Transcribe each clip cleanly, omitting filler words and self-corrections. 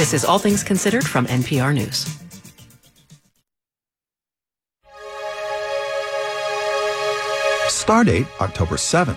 This is All Things Considered from NPR News. Stardate, October 7th.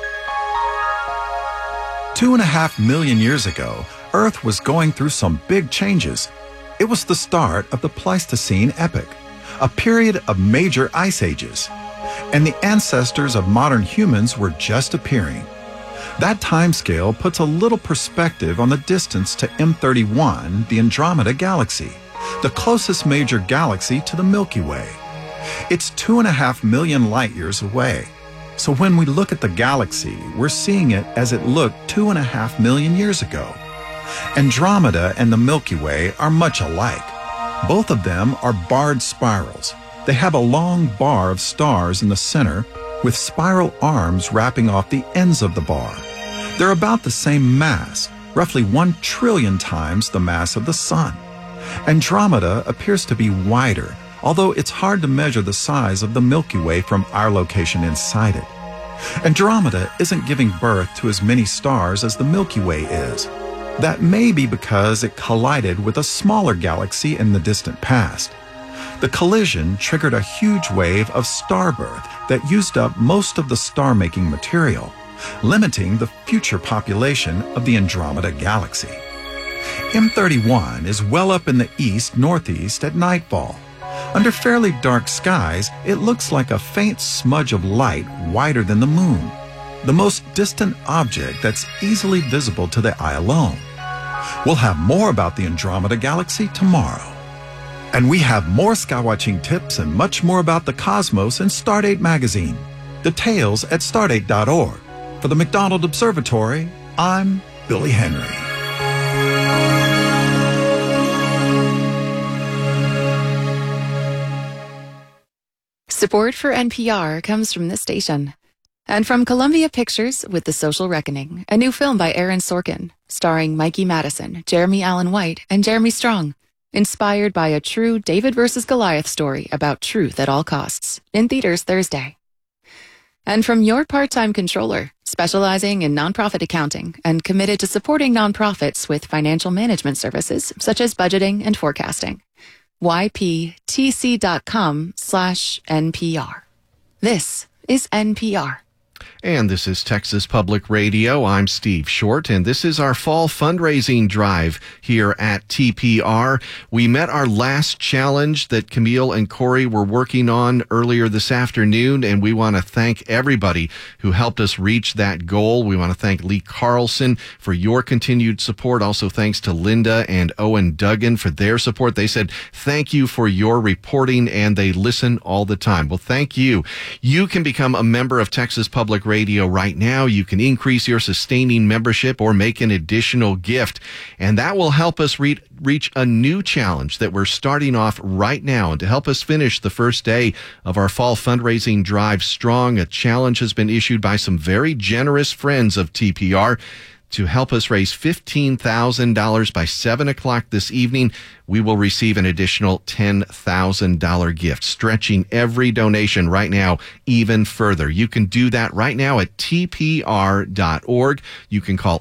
2.5 million years ago, Earth was going through some big changes. It was the start of the Pleistocene epoch, a period of major ice ages. And the ancestors of modern humans were just appearing. That timescale puts a little perspective on the distance to M31, the Andromeda Galaxy, the closest major galaxy to the Milky Way. It's 2.5 million light years away. So when we look at the galaxy, we're seeing it as it looked 2.5 million years ago. Andromeda and the Milky Way are much alike. Both of them are barred spirals. They have a long bar of stars in the center with spiral arms wrapping off the ends of the bar. They're about the same mass, roughly 1 trillion times the mass of the Sun. Andromeda appears to be wider, although it's hard to measure the size of the Milky Way from our location inside it. Andromeda isn't giving birth to as many stars as the Milky Way is. That may be because it collided with a smaller galaxy in the distant past. The collision triggered a huge wave of starbirth that used up most of the star-making material, limiting the future population of the Andromeda Galaxy. M31 is well up in the east-northeast at nightfall. Under fairly dark skies, it looks like a faint smudge of light wider than the moon, the most distant object that's easily visible to the eye alone. We'll have more about the Andromeda Galaxy tomorrow. And we have more skywatching tips and much more about the cosmos in Stardate magazine. Details at stardate.org. For the McDonald Observatory, I'm Billy Henry. Support for NPR comes from this station. And from Columbia Pictures with The Social Reckoning, a new film by Aaron Sorkin, starring Mikey Madison, Jeremy Allen White, and Jeremy Strong. Inspired by a true David versus Goliath story about truth at all costs. In theaters Thursday. And from your part-time controller, specializing in nonprofit accounting and committed to supporting nonprofits with financial management services such as budgeting and forecasting. yptc.com/NPR. This is NPR. And this is Texas Public Radio. I'm Steve Short, and this is our fall fundraising drive here at TPR. We met our last challenge that Camille and Corey were working on earlier this afternoon, and we want to thank everybody who helped us reach that goal. We want to thank Lee Carlson for your continued support. Also, thanks to Linda and Owen Duggan for their support. They said, thank you for your reporting, and they listen all the time. Well, thank you. You can become a member of Texas Public Radio right now. You can increase your sustaining membership or make an additional gift, and that will help us reach a new challenge that we're starting off right now. And to help us finish the first day of our fall fundraising drive strong, a challenge has been issued by some very generous friends of TPR to help us raise $15,000 by 7 o'clock this evening. We will receive an additional $10,000 gift, stretching every donation right now even further. You can do that right now at tpr.org. You can call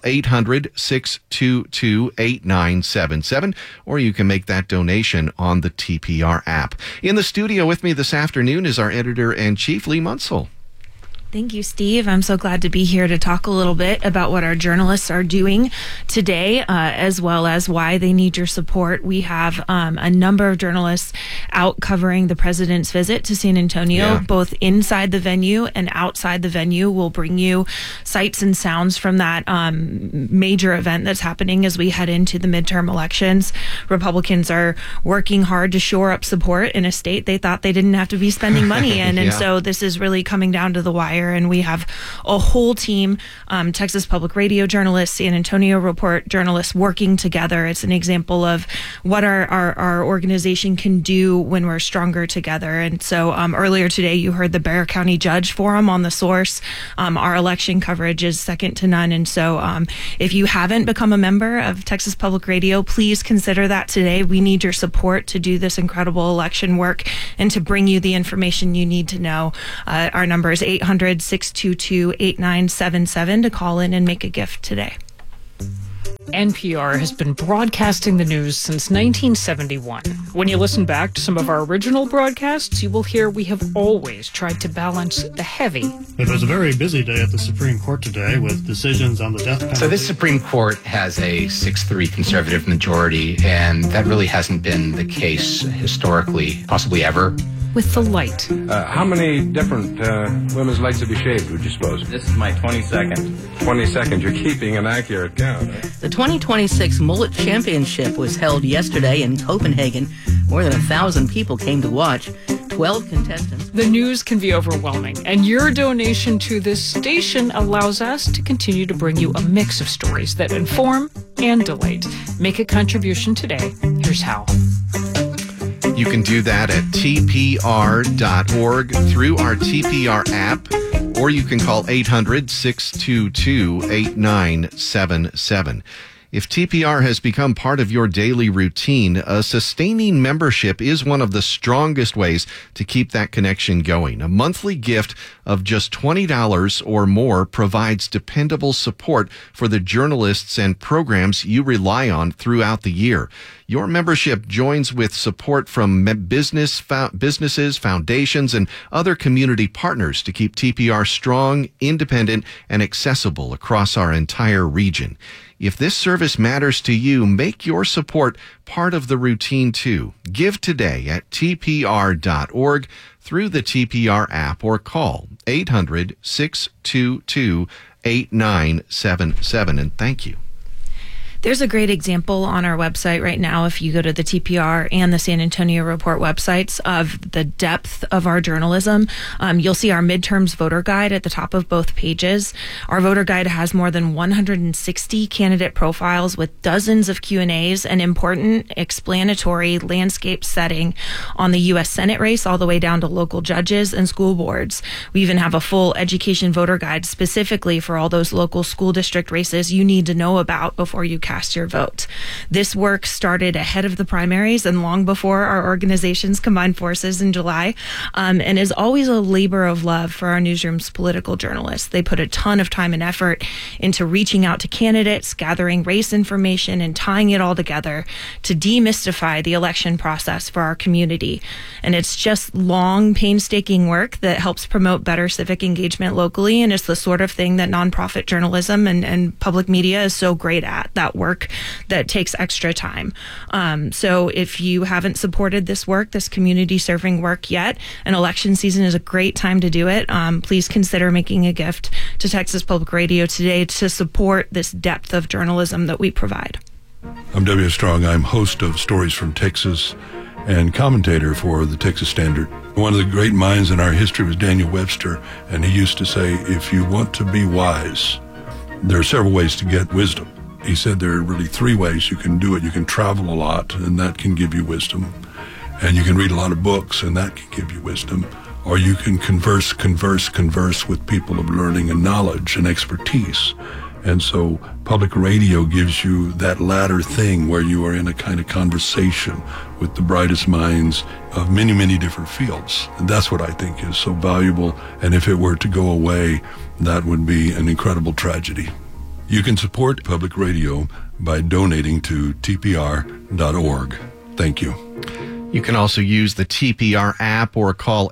800-622-8977, or you can make that donation on the TPR app. In the studio with me this afternoon is our editor-in-chief, Lee Munsell. Thank you, Steve. I'm so glad to be here to talk a little bit about what our journalists are doing today, as well as why they need your support. We have a number of journalists out covering the president's visit to San Antonio, both inside the venue and outside the venue. We'll bring you sights and sounds from that major event that's happening as we head into the midterm elections. Republicans are working hard to shore up support in a state they thought they didn't have to be spending money in. And so this is really coming down to the wire. And we have a whole team, Texas Public Radio journalists, San Antonio Report journalists working together. It's an example of what our organization can do when we're stronger together. And so earlier today, you heard the Bexar County Judge Forum on The Source. Our election coverage is second to none. And so if you haven't become a member of Texas Public Radio, please consider that today. We need your support to do this incredible election work and to bring you the information you need to know. Our number is 800-622-8977 to call in and make a gift today. NPR has been broadcasting the news since 1971. When you listen back to some of our original broadcasts, you will hear we have always tried to balance the heavy. It was a very busy day at the Supreme Court today with decisions on the death penalty. So this Supreme Court has a 6-3 conservative majority, and that really hasn't been the case historically, possibly ever. With the light. How many different women's legs have you shaved, would you suppose? This is my 22nd. 22nd. You're keeping an accurate count. The 2026 Mullet Championship was held yesterday in Copenhagen. More than 1,000 people came to watch. 12 contestants. The news can be overwhelming, and your donation to this station allows us to continue to bring you a mix of stories that inform and delight. Make a contribution today. Here's how. You can do that at tpr.org through our TPR app, or you can call 800-622-8977. If TPR has become part of your daily routine, a sustaining membership is one of the strongest ways to keep that connection going. A monthly gift of just $20 or more provides dependable support for the journalists and programs you rely on throughout the year. Your membership joins with support from businesses, foundations, and other community partners to keep TPR strong, independent, and accessible across our entire region. If this service matters to you, make your support part of the routine too. Give today at tpr.org through the TPR app or call 800-622-8977. And thank you. There's a great example on our website right now, if you go to the TPR and the San Antonio Report websites, of the depth of our journalism. You'll see our midterms voter guide at the top of both pages. Our voter guide has more than 160 candidate profiles with dozens of Q&As and important explanatory landscape setting on the U.S. Senate race all the way down to local judges and school boards. We even have a full education voter guide specifically for all those local school district races you need to know about before you cast your vote. This work started ahead of the primaries and long before our organizations combined forces in July, and is always a labor of love for our newsroom's political journalists. They put a ton of time and effort into reaching out to candidates, gathering race information, and tying it all together to demystify the election process for our community. And it's just long, painstaking work that helps promote better civic engagement locally, and it's the sort of thing that nonprofit journalism and public media is so great at, that work that takes extra time. So if you haven't supported this work, this community serving work yet, an election season is a great time to do it. Please consider making a gift to Texas Public Radio today to support this depth of journalism that we provide. I'm W. Strong. I'm host of Stories from Texas and commentator for the Texas Standard. One of the great minds in our history was Daniel Webster, and he used to say, if you want to be wise, there are several ways to get wisdom. He said there are really three ways you can do it. You can travel a lot, and that can give you wisdom. And you can read a lot of books, and that can give you wisdom. Or you can converse with people of learning and knowledge and expertise. And so public radio gives you that latter thing where you are in a kind of conversation with the brightest minds of many, many different fields. And that's what I think is so valuable. And if it were to go away, that would be an incredible tragedy. You can support public radio by donating to tpr.org. Thank you. You can also use the TPR app or call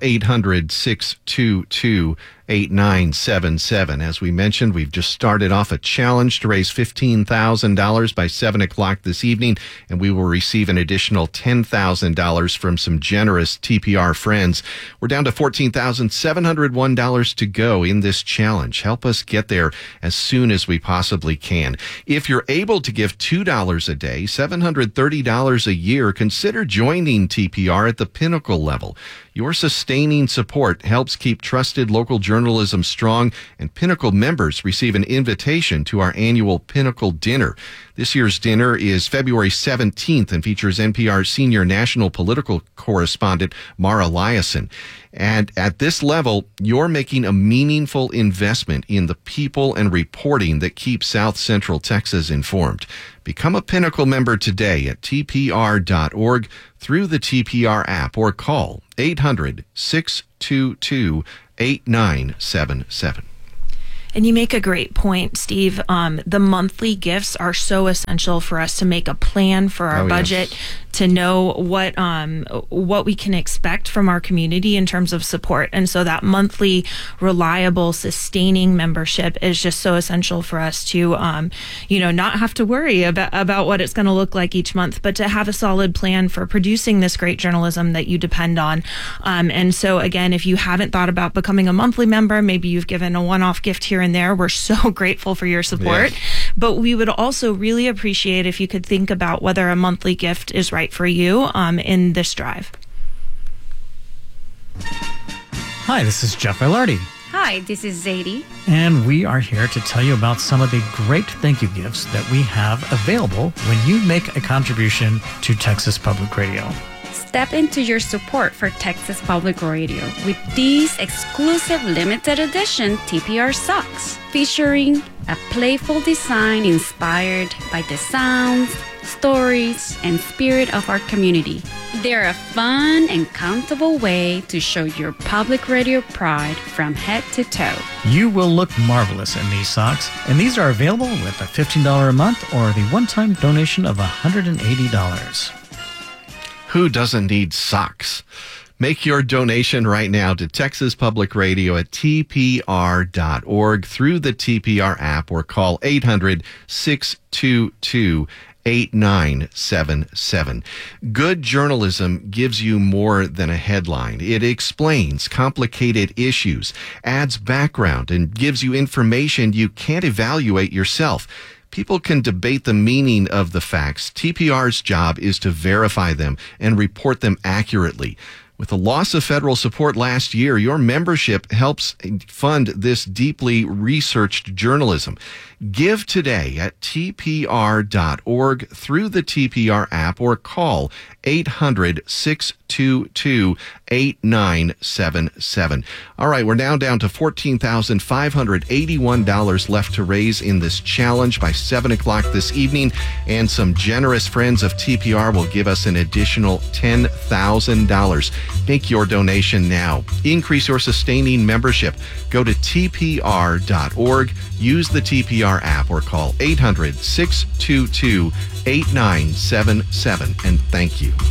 800-622-8977. As we mentioned, we've just started off a challenge to raise $15,000 by 7 o'clock this evening, and we will receive an additional $10,000 from some generous TPR friends. We're down to $14,701 to go in this challenge. Help us get there as soon as we possibly can. If you're able to give $2 a day, $730 a year, consider joining TPR at the Pinnacle level. Your sustaining support helps keep trusted local journalism strong, and Pinnacle members receive an invitation to our annual Pinnacle Dinner. This year's dinner is February 17th and features NPR senior national political correspondent Mara Liasson. And at this level, you're making a meaningful investment in the people and reporting that keep South Central Texas informed. Become a Pinnacle member today at tpr.org through the TPR app or call 800-622-8977. And you make a great point, Steve. The monthly gifts are so essential for us to make a plan for our budget, to know what we can expect from our community in terms of support. And so that monthly, reliable, sustaining membership is just so essential for us to, not have to worry about what it's going to look like each month, but to have a solid plan for producing this great journalism that you depend on. And so, again, if you haven't thought about becoming a monthly member, maybe you've given a one-off gift here and there. We're so grateful for your support. Yes. But we would also really appreciate if you could think about whether a monthly gift is right for you in this drive. Hi, this is Jeff Ilardi. Hi, this is Zadie. And we are here to tell you about some of the great thank you gifts that we have available when you make a contribution to Texas Public Radio. Step into your support for Texas Public Radio with these exclusive limited edition TPR socks, featuring a playful design inspired by the sounds, stories, and spirit of our community. They're a fun and comfortable way to show your public radio pride from head to toe. You will look marvelous in these socks, and these are available with a $15 a month or the one-time donation of $180. Who doesn't need socks? Make your donation right now to Texas Public Radio at tpr.org through the TPR app or call 800-622-8977. Good journalism gives you more than a headline. It explains complicated issues, adds background, and gives you information you can't evaluate yourself. People can debate the meaning of the facts. TPR's job is to verify them and report them accurately. With the loss of federal support last year, your membership helps fund this deeply researched journalism. Give today at tpr.org through the TPR app or call 800-622-8977. All right, we're now down to $14,581 left to raise in this challenge by 7 o'clock this evening, and some generous friends of TPR will give us an additional $10,000. Make your donation now. Increase your sustaining membership. Go to tpr.org, use the TPR app, or call 800-622-8977, and thank you.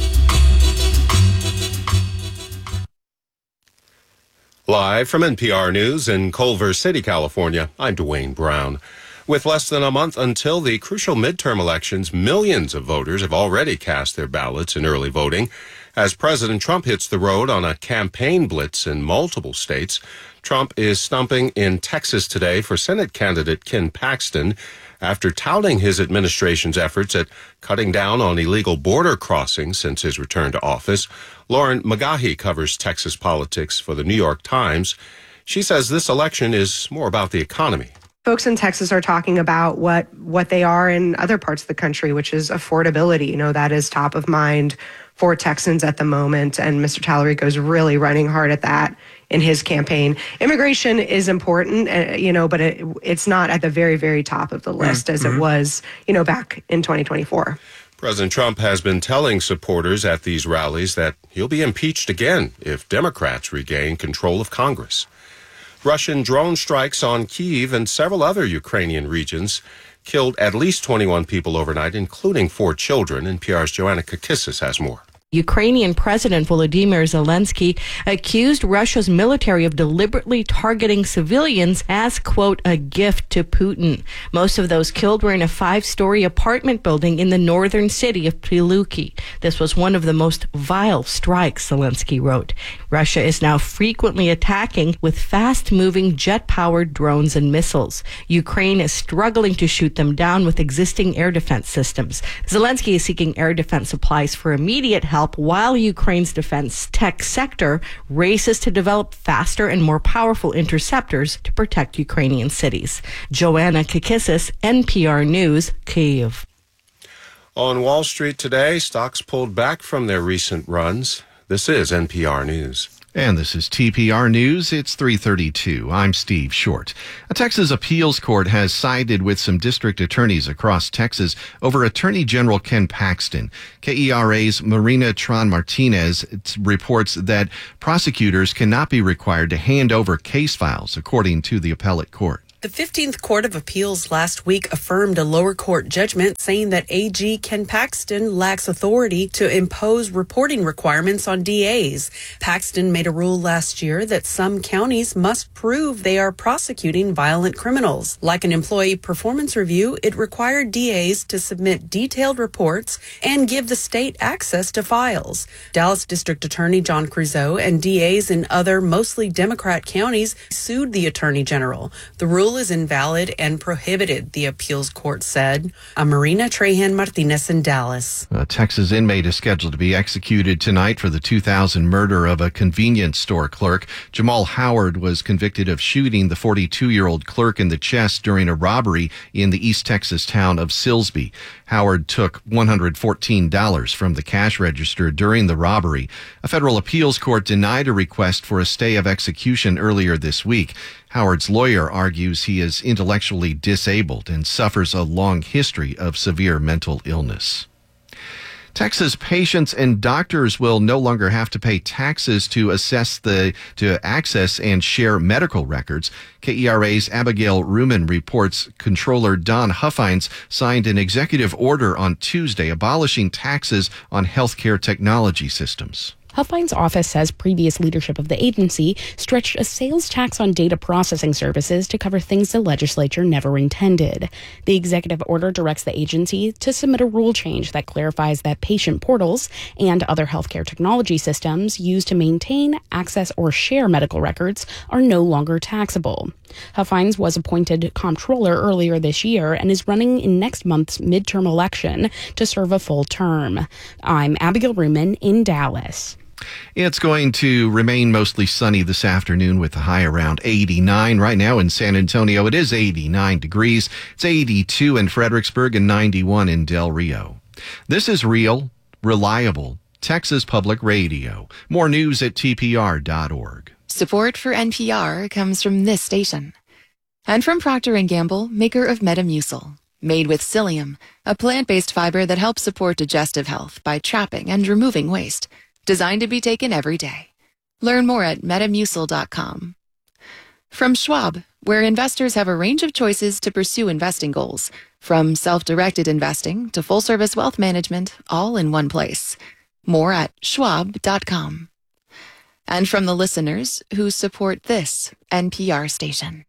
Live from NPR News in Culver City, California, I'm Dwayne Brown. With less than a month until the crucial midterm elections, millions of voters have already cast their ballots in early voting. As President Trump hits the road on a campaign blitz in multiple states, Trump is stumping in Texas today for Senate candidate Ken Paxton after touting his administration's efforts at cutting down on illegal border crossings since his return to office. Lauren McGaughy covers Texas politics for the New York Times. She says this election is more about the economy. Folks in Texas are talking about what they are in other parts of the country, which is affordability. You know, that is top of mind for Texans at the moment, and Mr. Tallarico is really running hard at that in his campaign. Immigration is important, but it's not at the very, very top of the list as it was, back in 2024. President Trump has been telling supporters at these rallies that he'll be impeached again if Democrats regain control of Congress. Russian drone strikes on Kyiv and several other Ukrainian regions killed at least 21 people overnight, including 4 children. NPR's Joanna Kakissis has more. Ukrainian President Volodymyr Zelensky accused Russia's military of deliberately targeting civilians as, quote, a gift to Putin. Most of those killed were in a 5-story apartment building in the northern city of Prilukki. This was one of the most vile strikes, Zelensky wrote. Russia is now frequently attacking with fast-moving jet-powered drones and missiles. Ukraine is struggling to shoot them down with existing air defense systems. Zelensky is seeking air defense supplies for immediate help while Ukraine's defense tech sector races to develop faster and more powerful interceptors to protect Ukrainian cities. Joanna Kakissis, NPR News, Kyiv. On Wall Street today, stocks pulled back from their recent runs. This is NPR News. And this is TPR News. It's 3:32. I'm Steve Short. A Texas appeals court has sided with some district attorneys across Texas over Attorney General Ken Paxton. KERA's Marina Tron-Martinez reports that prosecutors cannot be required to hand over case files, according to the appellate court. The 15th Court of Appeals last week affirmed a lower court judgment saying that AG Ken Paxton lacks authority to impose reporting requirements on DAs. Paxton made a rule last year that some counties must prove they are prosecuting violent criminals. Like an employee performance review, it required DAs to submit detailed reports and give the state access to files. Dallas District Attorney John Creuzot and DAs in other mostly Democrat counties sued the Attorney General. The rule is invalid and prohibited, the appeals court said. Marina Trahan-Martinez in Dallas. A Texas inmate is scheduled to be executed tonight for the 2000 murder of a convenience store clerk. Jamal Howard was convicted of shooting the 42-year-old clerk in the chest during a robbery in the East Texas town of Silsbee. Howard took $114 from the cash register during the robbery. A federal appeals court denied a request for a stay of execution earlier this week. Howard's lawyer argues he is intellectually disabled and suffers a long history of severe mental illness. Texas patients and doctors will no longer have to pay taxes to access and share medical records. KERA's Abigail Ruman reports Controller Don Huffines signed an executive order on Tuesday abolishing taxes on healthcare technology systems. Huffines' office says previous leadership of the agency stretched a sales tax on data processing services to cover things the legislature never intended. The executive order directs the agency to submit a rule change that clarifies that patient portals and other healthcare technology systems used to maintain, access, or share medical records are no longer taxable. Huffines was appointed comptroller earlier this year and is running in next month's midterm election to serve a full term. I'm Abigail Ruman in Dallas. It's going to remain mostly sunny this afternoon with a high around 89. Right now in San Antonio, it is 89 degrees. It's 82 in Fredericksburg and 91 in Del Rio. This is real, reliable Texas Public Radio. More news at TPR.org. Support for NPR comes from this station. And from Procter & Gamble, maker of Metamucil. Made with psyllium, a plant-based fiber that helps support digestive health by trapping and removing waste. Designed to be taken every day. Learn more at metamucil.com. From Schwab, where investors have a range of choices to pursue investing goals, from self-directed investing to full-service wealth management, all in one place. More at schwab.com. And from the listeners who support this NPR station.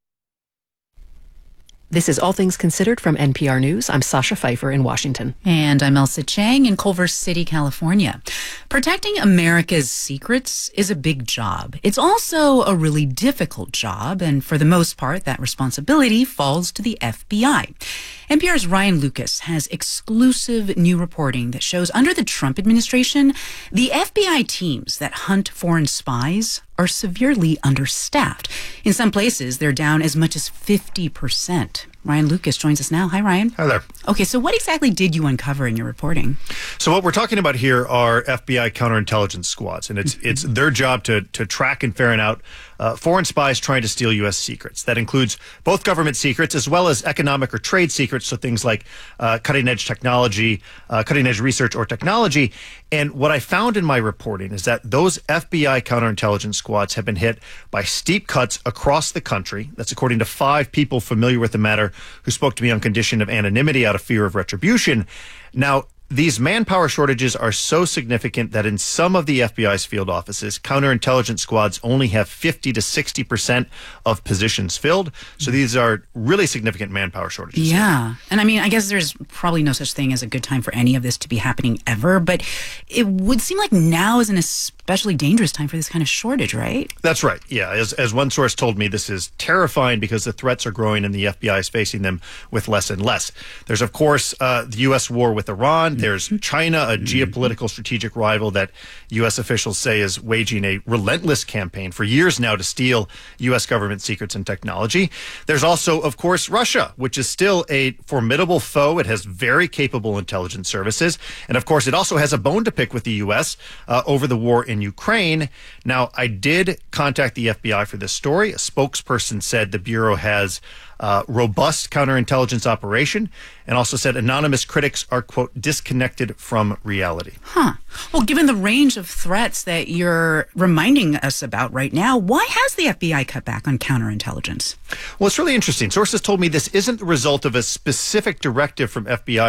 This is All Things Considered from NPR News. I'm Sasha Pfeiffer in Washington. And I'm Elsa Chang in Culver City, California. Protecting America's secrets is a big job. It's also a really difficult job, and for the most part, that responsibility falls to the FBI. NPR's Ryan Lucas has exclusive new reporting that shows under the Trump administration, the FBI teams that hunt foreign spies are severely understaffed. In some places, they're down as much as 50%. Ryan Lucas joins us now. Hi, Ryan. Hi there. Okay, so what exactly did you uncover in your reporting? So what we're talking about here are FBI counterintelligence squads, and it's their job to track and ferret out foreign spies trying to steal U.S. secrets. That includes both government secrets as well as economic or trade secrets, so things like cutting-edge technology, cutting-edge research or technology. And what I found in my reporting is that those FBI counterintelligence squads have been hit by steep cuts across the country. That's according to 5 people familiar with the matter who spoke to me on condition of anonymity out of fear of retribution. Now, these manpower shortages are so significant that in some of the FBI's field offices, counterintelligence squads only have 50 to 60% of positions filled. So these are really significant manpower shortages. Yeah. And I mean, I guess there's probably no such thing as a good time for any of this to be happening ever, but it would seem like now is an especially dangerous time for this kind of shortage, right? That's right. Yeah. As one source told me, this is terrifying because the threats are growing and the FBI is facing them with less and less. There's, of course, the U.S. war with Iran. There's China, a geopolitical strategic rival that U.S. officials say is waging a relentless campaign for years now to steal U.S. government secrets and technology. There's also, of course, Russia, which is still a formidable foe. It has very capable intelligence services. And of course, it also has a bone to pick with the U.S. Over the war in Ukraine. Now, I did contact the FBI for this story. A spokesperson said the Bureau has robust counterintelligence operation, and also said anonymous critics are, quote, disconnected from reality. Huh. Well, given the range of threats that you're reminding us about right now, why has the FBI cut back on counterintelligence? Well, it's really interesting. Sources told me this isn't the result of a specific directive from FBI